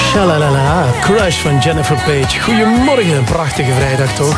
Shalalala, Crush van Jennifer Page. Goedemorgen, prachtige vrijdag toch?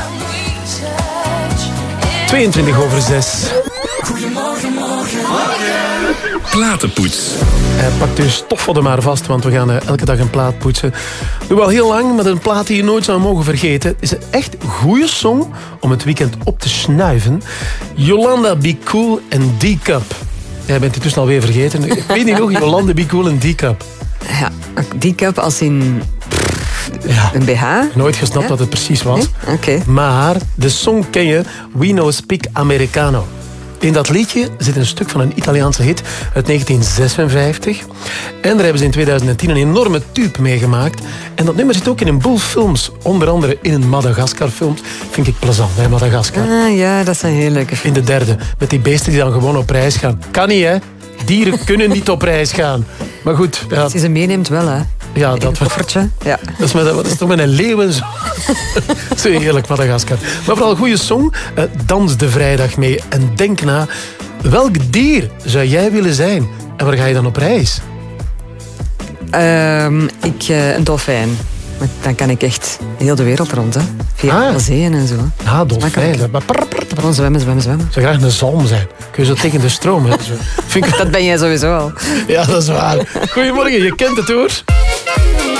22:06. Goedemorgen, morgen. Platenpoets. Pak de stofvodden maar vast, want we gaan elke dag een plaat poetsen. Doe wel heel lang, met een plaat die je nooit zou mogen vergeten. Is een echt goede song om het weekend op te snuiven. Yolanda Be Cool en D-Cup. Jij bent het dus alweer vergeten. Ik weet niet nog, Yolanda Be Cool en D-Cup. Ja, D-Cup als in... Een BH? Nooit gesnapt wat het precies was. Nee? Okay. Maar de song ken je, We No Speak Americano. In dat liedje zit een stuk van een Italiaanse hit uit 1956. En daar hebben ze in 2010 een enorme tube meegemaakt. En dat nummer zit ook in een boel films. Onder andere in een Madagascar-film. Vind ik plezant, hè, Madagascar. Ah ja, dat zijn heel leuke films. In de derde, met die beesten die dan gewoon op reis gaan. Kan niet, hè? Dieren kunnen niet op reis gaan. Maar goed. Ja. Als je ze meeneemt wel, hè? Ja, dat koffertje. Ja. Dat is toch met een leeuw en zo. Zo heerlijk, Madagascar. Maar vooral een goede song. Dans de vrijdag mee. En denk na, welk dier zou jij willen zijn? En waar ga je dan op reis? Een dolfijn. Dan kan ik echt heel de wereld rond, hè. Via alle zeeën en zo. Ah, dolfijn. Gewoon zwemmen. Zou graag een zalm zijn. Kun je zo tegen de stroom. Hè? Dat ben jij sowieso al. Ja, dat is waar. Goedemorgen, je kent het hoor.